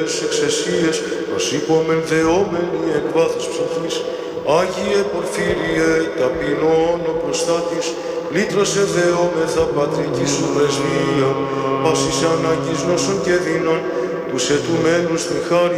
πολλές εξαισίες, προσήπομεν δεόμενοι εκ βάθους ψυχής. Άγιε Πορφύριε, ταπεινών ο προστάτης, λύτρωσε δεόμεθα πατρική σου πρεσβεία, πάσης ανάγκης νόσων και δίνων, τους ετουμένους την χάρη